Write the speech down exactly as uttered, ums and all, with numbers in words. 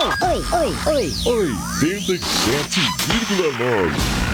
Oi, oi, oi. oitenta e sete vírgula nove.